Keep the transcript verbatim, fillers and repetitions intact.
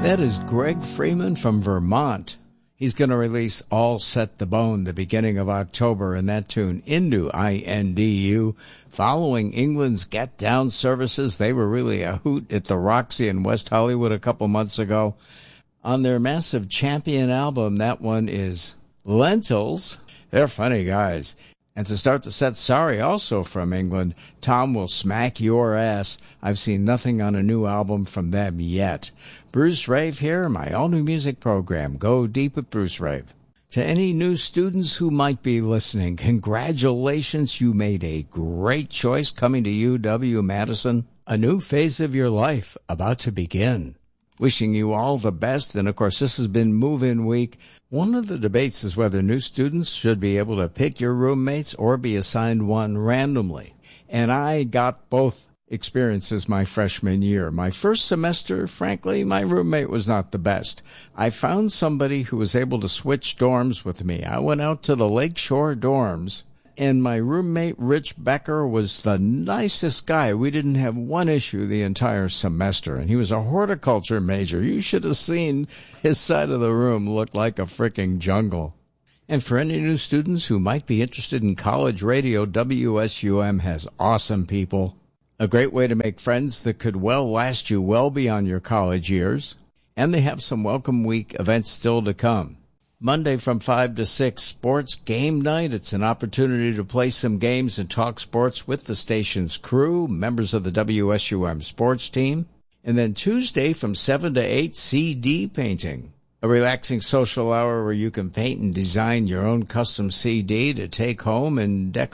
That is Greg Freeman from Vermont. He's going to release All Set the Bone the beginning of October, and that tune into I N D U. Following England's Get Down services, they were really a hoot at the Roxy in West Hollywood a couple months ago. On their massive Champion album, that one is Lentils. They're funny guys. And to start the set, sorry, also from England, Tom Will Smack Your Ass. I've seen nothing on a new album from them yet. Bruce Rave here, my all-new music program, Go Deep with Bruce Rave. To any new students who might be listening, congratulations, you made a great choice coming to U W-Madison. A new phase of your life about to begin. Wishing you all the best, and of course this has been move-in week. One of the debates is whether new students should be able to pick your roommates or be assigned one randomly. And I got both experiences my freshman year. My first semester, frankly, my roommate was not the best. I found somebody who was able to switch dorms with me. I went out to the Lakeshore dorms, and my roommate, Rich Becker, was the nicest guy. We didn't have one issue the entire semester, and he was a horticulture major. You should have seen his side of the room look like a freaking jungle. And for any new students who might be interested in college radio, W S U M has awesome people. A great way to make friends that could well last you well beyond your college years. And they have some welcome week events still to come. Monday from five to six, Sports Game Night. It's an opportunity to play some games and talk sports with the station's crew, members of the W S U M sports team. And then Tuesday from seven to eight, C D painting. A relaxing social hour where you can paint and design your own custom C D to take home and decorate